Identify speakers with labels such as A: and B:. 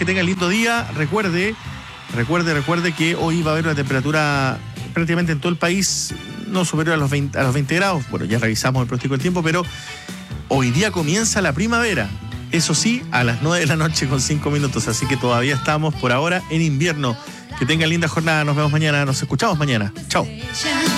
A: que tengan lindo día. Recuerde que hoy va a haber una temperatura prácticamente en todo el país no superior a los 20 grados. Bueno, ya revisamos el pronóstico del tiempo, pero hoy día comienza la primavera. Eso sí, a las 9 de la noche con 5 minutos. Así que todavía estamos por ahora en invierno. Que tengan linda jornada. Nos vemos mañana. Nos escuchamos mañana. Chao.